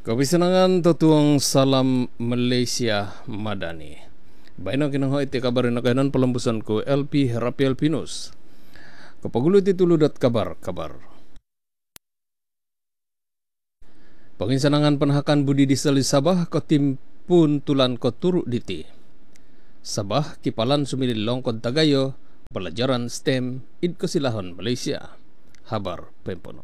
Kabisanangan tutuang salam Malaysia Madani. Baino kinangho iti kabarin na kainan palambusan ko LP Rapiel Pinus. Kapagulo iti tuludat kabar. Panginsanangan panahakan budi di Sabah katimpun tulan ko turu diti. Sabah kipalan sumilil longkod tagayo pelajaran STEM id kesilahon Malaysia. Habar Pempono.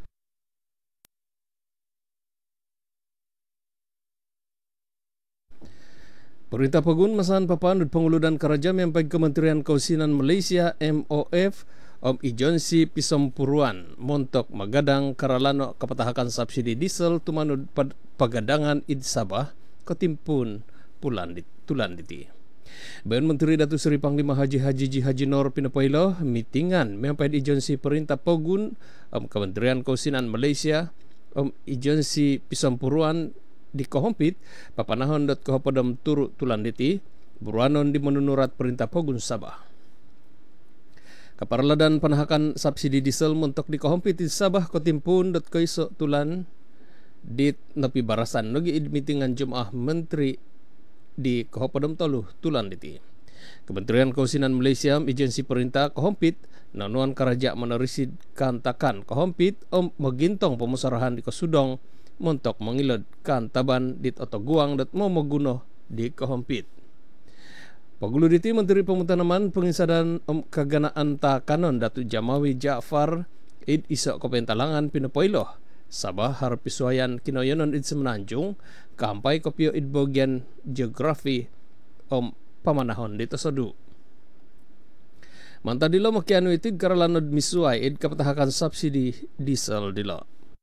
Perintah Pagun masahan papanud penguludan kerajaan yang bagi Kementerian Kausinan Malaysia MOF ijonsi pisampuruan montok magadang karalano kapatahakan subsidi diesel tumanud pagadangan id Sabah ketimpun tulan diti. Bayan Menteri Datuk Seri Panglima Haji Nor Pinapailo mitingan mempaid ijonsi Perintah Pagun Kementerian Kausinan Malaysia ijonsi pisampuruan di Kohompit papanahon dot kohopodam turu tulan diti buruanon di menunurat Perintah Pagun Sabah. Kaparladan panahakan subsidi diesel montok di Kohompit di Sabah kotimpun dot koiso tulan dit napi barasan nogi meetingan Jumaah Menteri di kohopodam tolu tulan diti. Kementerian Kausinan Malaysia agensi Perintah Kohompit nanuan karaja menerisid kantakan Kohompit magintong pemusarahan di Kosudong montok mangilod kan taban dit otoguang dat mo maguno di Kohompit. Pagulo diti Menteri Pemutanaman pengisadan kaganaan ta kanon Datu Jamawi Jaafar id iso kopentalangan Pinapoilo Sabah harapisuayan kinoyonon id semenanjung kampay kopyo id bagian geografi pamanahon dito sodu. Manta dilo makiano itid karalanod misuay id kapatahakan subsidi diesel dilo.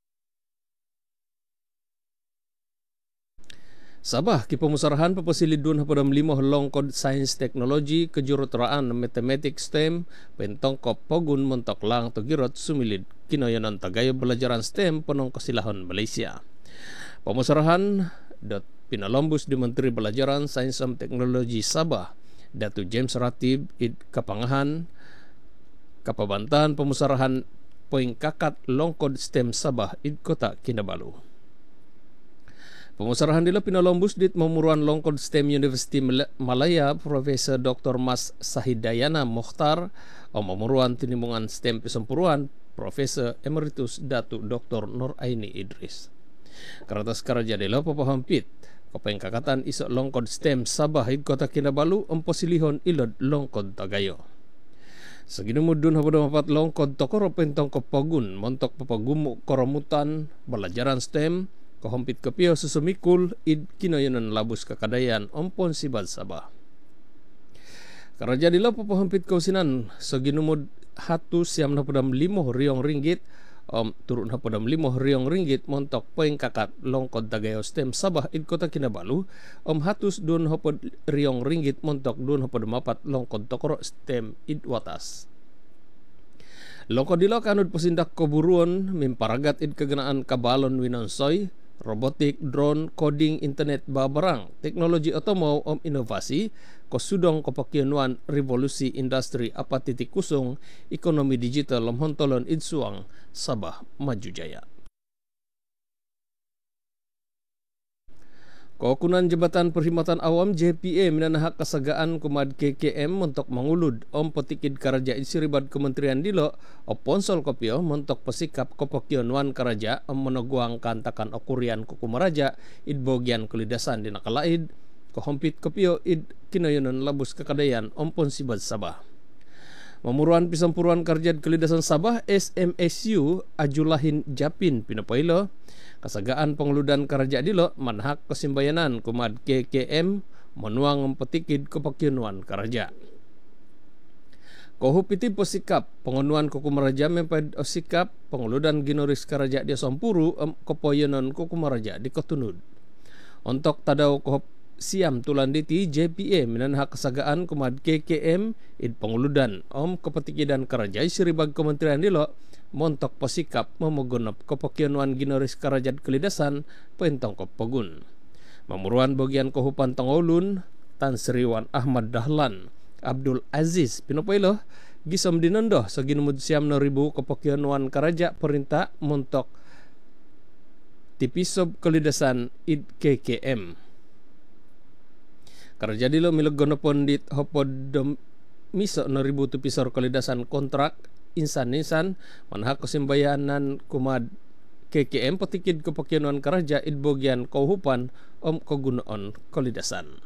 Sabah kipamusarahan papasilidun hapadam 5 longkod Science Technology kejuruteraan Mathematics STEM pentong Pagun montok lang togirot sumilid kinoyonan tagayo belajaran STEM penong kesilahon Malaysia. Pamusarahan pinalombus di Menteri Belajaran Sains dan Teknologi Sabah Datu James Ratib id kapangahan kapabantahan pamusarahan poing kakat longkod STEM Sabah id Kota Kinabalu. Pemusarahan dila pinalombus dit memuruan longkod STEM University Malaya Profesor Dr. Mas Sahidayana Mokhtar memuruan tinimbungan STEM pisampuruan Profesor Emeritus Datu Dr. Nur Aini Idris. Karatas karaja dila papahampit kopeng kakatan isok longkod STEM Sabah id Kota Kinabalu emposilihon ilod longkod tagayo. Seginumudun hapada mapat longkod tokoro pentong Pagun montok papagumu koromutan belajaran STEM Kohompit kopio susumikul id kinoyonan labus kakadayan ompon sibad Sabah. Karaja dila papahampit kausinan seginumud hatu siam napadam 5 riong ringgit turun napadam 5 riong ringgit montok poing kakat longkod tagayo STEM Sabah id Kota Kinabalu hatus dun hapod riong ringgit montok dun hapod mapat longkod tokoro STEM id watas. Longkod dila kanud pasindak koburuan mimparagat id kaganaan kabalon winonsoy robotik, drone, coding, internet babarang, teknologi otomo inovasi, kosudong kopakyonuan revolusi industri apa titik kusung, ekonomi digital hontolan idsuang Sabah Maju Jaya. Kokunan Jabatan Perkhidmatan Awam JPA minanahak kasagaan kumad KKM montok mangulud petikid karaja isiribad Kementerian Dilo ponsol kopio montok pesikap kopokyonuan karaja meneguang kantakan okurian kukumaraja id bogian kulidasan di nakalaid kohompit kopio id kinoyonon labus kekadayan ompon sibad Sabah. Memuruan pisampuruan karjad kelidasan Sabah SMSU Ajulahin Japin Pinapailo kasagaan penguludan karaja dilo manhak kesimbayanan kumad KKM menuang petikid kepakyunuan karaja. Kohupiti posikap pengunuan kukumaraja mempad osikap penguludan ginoris karaja dia sompuru kepoyonon kukumaraja di kotunud. Untuk tadau kohop siam tulan diti JPA minanhak kasagaan kumad KKM id penguludan kepetikidan karaja siribag Kementerian Dilo montok posikap memogonop kopokyonuan ginoris karajat kelidasan pentong Pagun. Memuruan bagian kohupan Tangolun Tan Seriwan Ahmad Dahlan Abdul Aziz Pinopailo gisom dinendoh saginumud siam 9,000 kopokyonuan karaja perintah montok tipisob kalidasan id KKM. Karena jadi lo milogono pondit hopodom miso noribu tu pisor kalidasan kontrak insan manha kesimbayanan kumad KKM petikid kepakianuan karaja idbogian kauhupan kogunoon kalidasan.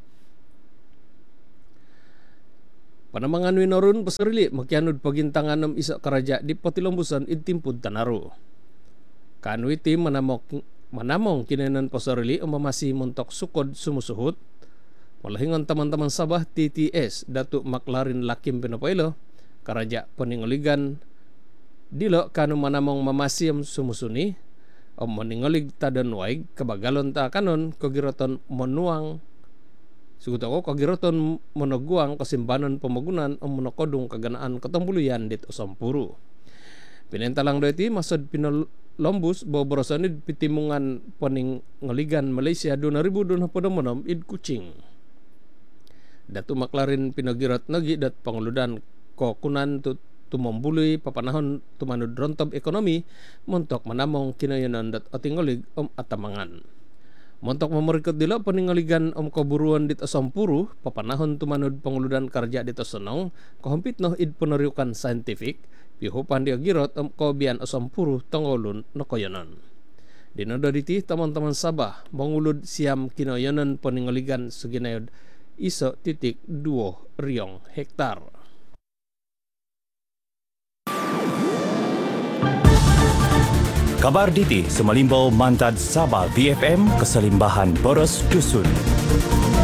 Panamangan winorun pasarili makianud pagintanganom iso karaja di Potilombusan idtimpud tanaru. Kanwiti manamong kinenan pasarili mamasi montok sukod sumusuhut. Malahingan teman-teman Sabah TTS Datuk Maklarin Lakim Pinopailo karaja peningoligan dilo kanu manamong mamasiam sumusuni meningolig tadan waig kabagalon ta kanon kogiroton monuang sugutako kogiroton monoguang kesimbanan pemagunan monokodung kaganaan ketombuluyan dit Usampuru. Pinentalang doiti masud Pinolombus boborosanid pitimungan peningoligan Malaysia 2026 id Kuching. Datu Maklarin pinagirot nagi dat panguludan kokunan tumambului papanahon tumanud rontob ekonomi montok manamong kinayanan dat atingolig atamangan. Montok memerikot dila peningaligan koburuan dit Usampuru papanahon tumanud panguludan karja dit Sonong kohampit noh id peneriukan saintifik pihupan dia girot kobian Usampuru tongolun nokoyonon. Dinodo ditih teman-teman Sabah mangulud siam kinayanan peningaligan suginayod iso titik 2 riong hektar. Kabar diti sumalimbao mantad Sabah VFM keselimbahan boros dusun.